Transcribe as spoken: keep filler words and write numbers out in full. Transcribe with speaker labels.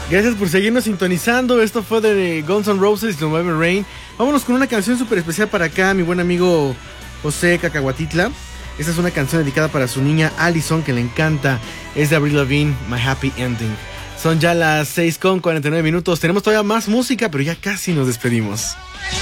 Speaker 1: Gracias por seguirnos sintonizando. Esto fue de Guns N' Roses y November Rain. Vámonos con una canción súper especial para acá, mi buen amigo José Cacahuatitla. Esta es una canción dedicada para su niña Allison, que le encanta. Es de Avril Lavigne, My Happy Ending. Son ya las seis con cuarenta y nueve minutos. Tenemos todavía más música, pero ya casi nos despedimos.